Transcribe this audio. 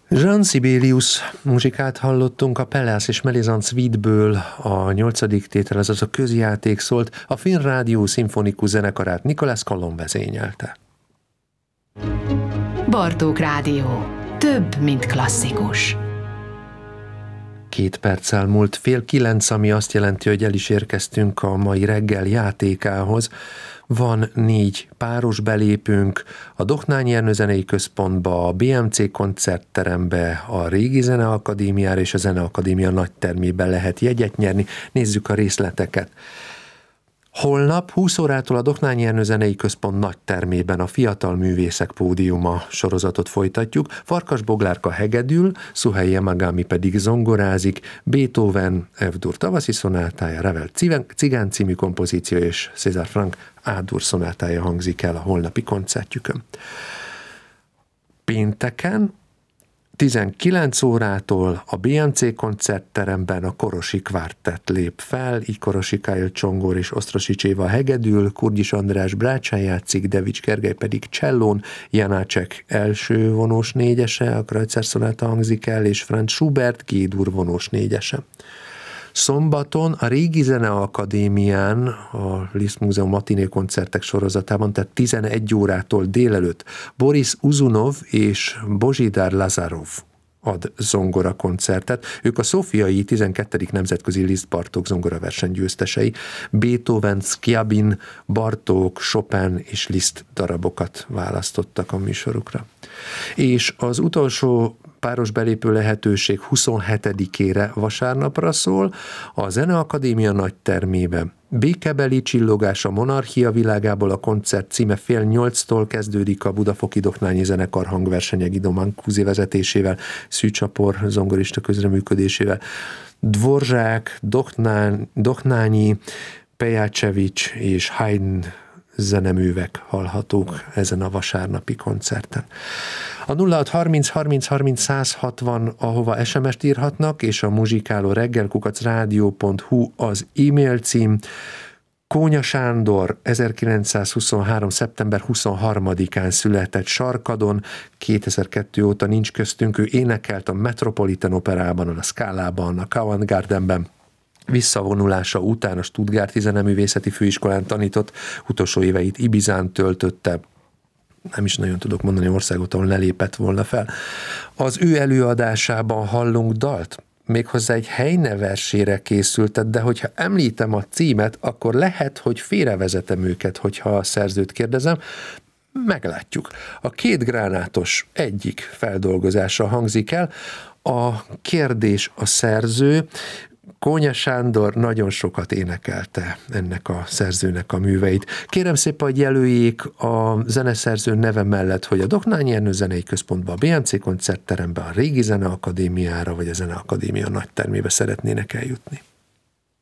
Jean Sibelius muzsikát hallottunk, a Pelléas és Mélisande Suite-ből a 8. tétel, azaz a közjáték szólt, a Finn Rádió szimfonikus zenekarát Nicolas Colomb vezényelte. Bartók Rádió. Több, mint klasszikus. 2 perccel múlt 8:30, ami azt jelenti, hogy el is érkeztünk a mai reggel játékához. Van 4 páros belépünk a Dohnányi Ernő Zenei Központba, a BMC koncertterembe, a Régi Zeneakadémiára és a Zeneakadémia nagytermében lehet jegyet nyerni. Nézzük a részleteket. Holnap 20 órától a Dohnányi Ernő Zenei Központ nagytermében a Fiatal Művészek Pódiuma sorozatot folytatjuk. Farkas Boglárka hegedül, Szuhei Yamagami pedig zongorázik, Beethoven F-dur tavaszi szonátája, Ravel Cigán című kompozíció és César Franck A-dur szonátája hangzik el a holnapi koncertjükön. Pénteken 19 órától a BMC koncertteremben a Korosi Kvártett lép fel, így Korosi Kájl Csongor és Osztrosics Éva hegedül, Kurgyis András brácsán játszik, Devics Gergely pedig csellón, Janácsek első vonós négyese, a Kreutzer szonáta hangzik el, és Franz Schubert G-dur vonós négyese. Szombaton a Régi Zeneakadémián, a Liszt Múzeum matiné koncertek sorozatában, tehát 11 órától délelőtt Boris Uzunov és Bozsidár Lazarov ad zongora koncertet. Ők a szófiai 12. nemzetközi Liszt Bartók zongoraverseny győztesei. Beethoven, Scriabin, Bartók, Chopin és Liszt darabokat választottak a műsorukra. És az utolsó páros belépő lehetőség 27-ére vasárnapra szól, a Zeneakadémia nagytermében. Békebeli csillogás a monarchia világából, a koncert címe 7:30-tól kezdődik a Budafoki Dohnányi Zenekar hangversenye Guido Mancusi vezetésével, Szűcsapor zongorista közreműködésével. Dvorzsák, Dohnányi, Pejácsevics és Haydn zeneművek hallhatók ezen a vasárnapi koncerten. A 0630 30 30 160, ahova SMS-t írhatnak, és a muzsikálóreggel@radio.hu az e-mail cím. Kónya Sándor 1923. szeptember 23-án született Sarkadon, 2002 óta nincs köztünk, ő énekelt a Metropolitan Operában, a Scalában, a Covent Gardenben. Visszavonulása után a Stuttgarti Zeneművészeti Főiskolán tanított, utolsó éveit Ibizán töltötte, nem is nagyon tudok mondani országot, ahol ne lépett volna fel. Az ő előadásában hallunk dalt, méghozzá egy Heine versére készültet, de hogyha említem a címet, akkor lehet, hogy félrevezetem őket, hogyha a szerzőt kérdezem. Meglátjuk. A Két gránátos egyik feldolgozása hangzik el. A kérdés a szerző. Kónya Sándor nagyon sokat énekelte ennek a szerzőnek a műveit. Kérem szépen, hogy jelöljék a zeneszerző neve mellett, hogy a Dohnányi Ernő Zenei Központba, a BMC koncertterembe, a Régi Zeneakadémiára vagy a Zeneakadémia nagytermébe szeretnének eljutni.